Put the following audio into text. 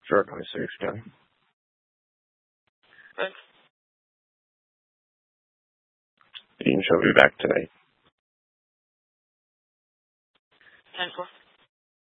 Sure, 26, Johnny. Thanks. Dean shall be back tonight. 10-4.